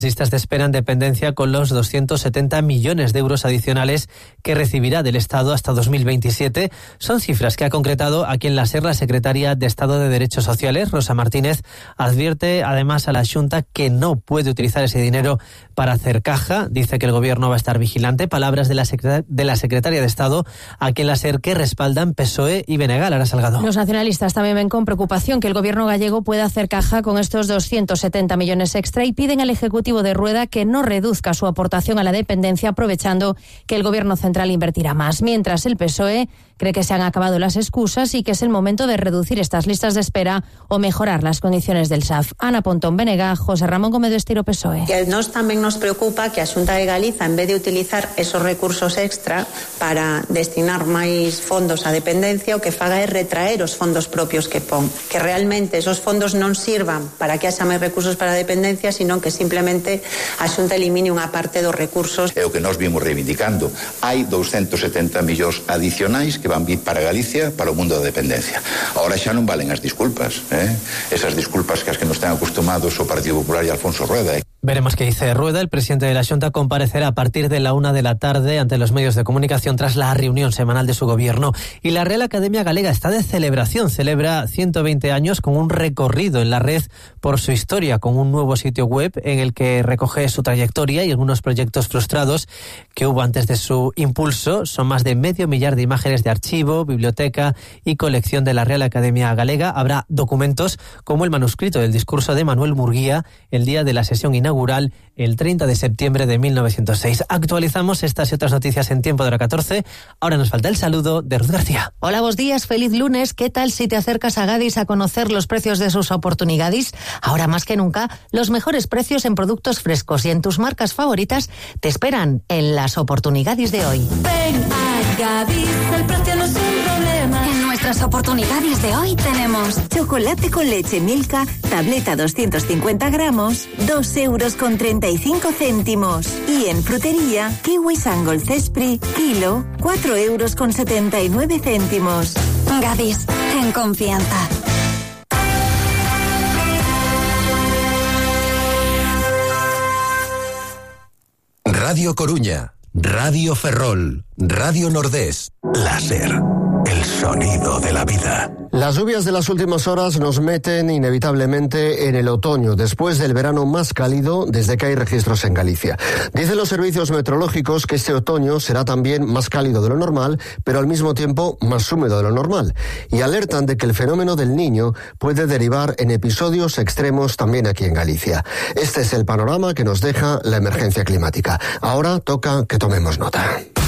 Listas de espera en dependencia con los 270 millones de euros adicionales que recibirá del Estado hasta 2027. Son cifras que ha concretado aquí en la SER la secretaria de Estado de Derechos Sociales, Rosa Martínez. Advierte además a la Xunta que no puede utilizar ese dinero para hacer caja. Dice que el Gobierno va a estar vigilante. Palabras de la secretaria de Estado aquí en la SER que respaldan PSOE y BNG. Lara Salgado. Los nacionalistas también ven con preocupación que el Gobierno gallego pueda hacer caja con estos 270 millones extra y piden al Ejecutivo de Rueda que no reduzca su aportación a la dependencia, aprovechando que el Gobierno central invertirá más. Mientras el PSOE cree que se han acabado las excusas y que es el momento de reducir estas listas de espera o mejorar las condiciones del SAF. Ana Pontón, BNG, José Ramón Gómez do Estiro, PSOE. Que nos tamén nos preocupa que a Xunta de Galiza, en vez de utilizar esos recursos extra para destinar máis fondos á dependencia, o que faga é retraer os fondos propios que pon. Que realmente esos fondos non sirvan para que haxa máis recursos para a dependencia, sino que simplemente a Xunta elimine unha parte dos recursos. É o que nós vimos reivindicando. Hai 270 millóns adicionais que van vir para Galicia, para o mundo da dependencia. Ahora xa non valen as disculpas, esas disculpas que as que nos ten acostumados o Partido Popular e Alfonso Rueda. Veremos qué dice Rueda. El presidente de la Xunta comparecerá a partir de la 1 de la tarde ante los medios de comunicación tras la reunión semanal de su gobierno. Y la Real Academia Galega está de celebración. Celebra 120 años con un recorrido en la red por su historia, con un nuevo sitio web en el que recoge su trayectoria y algunos proyectos frustrados que hubo antes de su impulso. Son más de 500.000 de imágenes de archivo, biblioteca y colección de la Real Academia Galega. Habrá documentos como el manuscrito del discurso de Manuel Murguía el día de la sesión inaugural el 30 de septiembre de 1906. Actualizamos estas y otras noticias en tiempo de hora 14. Ahora nos falta el saludo de Ruth García. Hola, buenos días, feliz lunes. ¿Qué tal si te acercas a Gadis a conocer los precios de sus oportunidades? Ahora más que nunca, los mejores precios en productos frescos y en tus marcas favoritas te esperan en las oportunidades de hoy. Ven a Gadis, el precio no es un problema. En nuestras oportunidades de hoy tenemos chocolate con leche Milka, tableta 250 gramos, 2,35 €. Y en frutería, kiwi Sangol Cespri, kilo, 4,79 €. Gadis, en confianza. Radio Coruña, Radio Ferrol, Radio Nordés, La SER, el sonido de la vida. Las lluvias de las últimas horas nos meten inevitablemente en el otoño, después del verano más cálido desde que hay registros en Galicia. Dicen los servicios meteorológicos que este otoño será también más cálido de lo normal, pero al mismo tiempo más húmedo de lo normal. Y alertan de que el fenómeno del Niño puede derivar en episodios extremos también aquí en Galicia. Este es el panorama que nos deja la emergencia climática. Ahora toca que tomemos nota.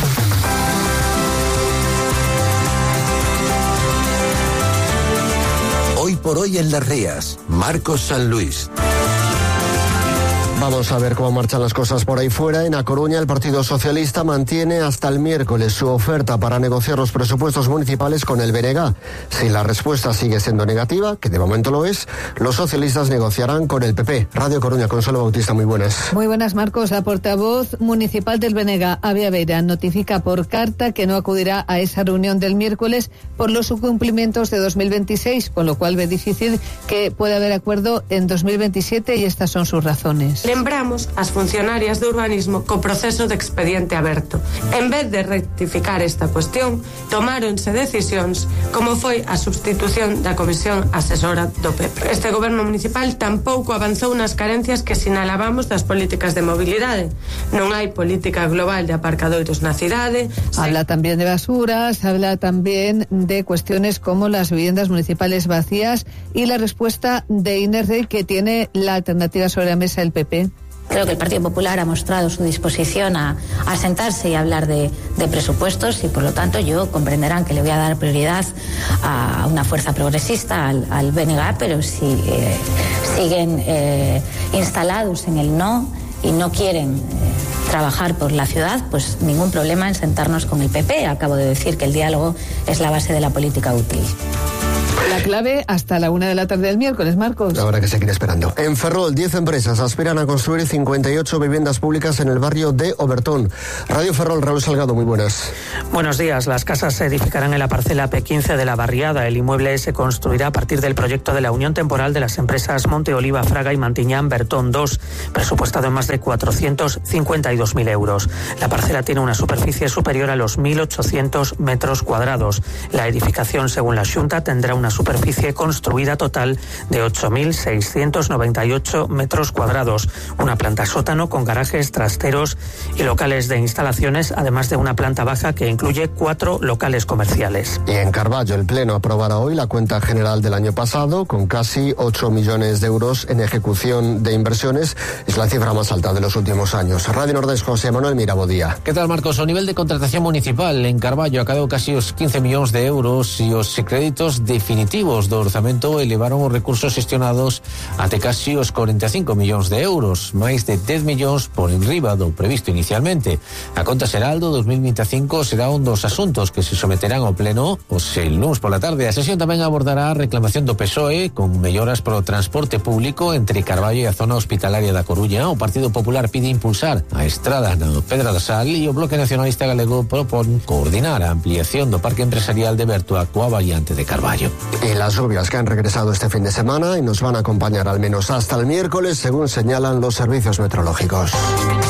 Hoy por hoy en Las Rías, Marcos San Luis. Vamos a ver cómo marchan las cosas por ahí fuera. En A Coruña, el Partido Socialista mantiene hasta el miércoles su oferta para negociar los presupuestos municipales con el BNG. Si la respuesta sigue siendo negativa, que de momento lo es, los socialistas negociarán con el PP. Radio Coruña, Consuelo Bautista, muy buenas. Muy buenas, Marcos. La portavoz municipal del BNG, Avia Veira, notifica por carta que no acudirá a esa reunión del miércoles por los incumplimientos de 2026, con lo cual ve difícil que pueda haber acuerdo en 2027 y estas son sus razones. Lembramos as funcionarias de urbanismo co proceso de expediente aberto. En vez de rectificar esta cuestión, tomáronse decisións como foi a substitución da Comisión Asesora do PP. Este goberno municipal tampouco avanzou nas carencias que sinalábamos das políticas de mobilidade. Non hai política global de aparcadoiros na cidade. Habla también de basuras, habla también de cuestiones como las viviendas municipales vacías y la respuesta de Inés Rey que tiene la alternativa sobre la mesa del PP. Creo que el Partido Popular ha mostrado su disposición a sentarse y hablar de presupuestos y por lo tanto yo comprenderán que le voy a dar prioridad a una fuerza progresista, al BNG, pero si siguen instalados en el no y no quieren trabajar por la ciudad, pues ningún problema en sentarnos con el PP. Acabo de decir que el diálogo es la base de la política útil. La clave hasta la 1 de la tarde del miércoles, Marcos. Habrá que seguir esperando. En Ferrol, 10 empresas aspiran a construir 58 viviendas públicas en el barrio de Obertón. Radio Ferrol, Raúl Salgado, muy buenas. Buenos días. Las casas se edificarán en la parcela P15 de La Barriada. El inmueble se construirá a partir del proyecto de la unión temporal de las empresas Monte Oliva, Fraga y Mantiñán Bertón 2, presupuestado en más de 452.000 euros. La parcela tiene una superficie superior a los 1.800 metros cuadrados. La edificación, según la Xunta, tendrá una superficie construida total de 8.698 metros cuadrados, una planta sótano con garajes, trasteros y locales de instalaciones, además de una planta baja que incluye 4 locales comerciales. Y en Carballo, el Pleno aprobará hoy la cuenta general del año pasado, con casi 8 millones de euros en ejecución de inversiones. Es la cifra más alta de los últimos años. Radio Nordés, José Manuel Mirabodía. ¿Qué tal, Marcos? O nivel de contratación municipal en Carballo ha quedado casi os 15 millones de euros y os créditos definitivos do orzamento elevaron os recursos xestionados até casi os 45 millóns de euros, máis de 10 millóns por enriba do previsto inicialmente. A conta xeral do 2025 será un dos asuntos que se someterán ao pleno os el lunes pola tarde. A sesión tamén abordará a reclamación do PSOE con melloras pro transporte público entre Carballo e a zona hospitalaria da Coruña. O Partido Popular pide impulsar a estrada na Pedra da Sal e o Bloque Nacionalista Galego propón coordinar a ampliación do parque empresarial de Bertua coa variante de Carballo. Y las lluvias que han regresado este fin de semana y nos van a acompañar al menos hasta el miércoles, según señalan los servicios meteorológicos.